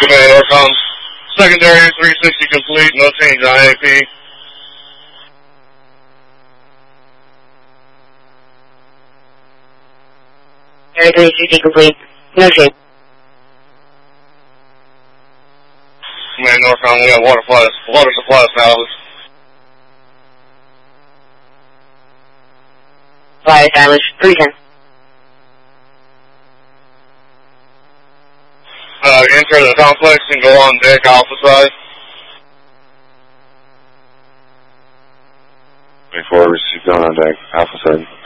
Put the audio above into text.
Command Orcom. Secondary 360 complete, no change on IAP. Area 360 complete, no change. Command Orcom, we got water supply established. Fire established, 310. Enter the complex and go on deck alpha side. 24, received on deck, alpha side.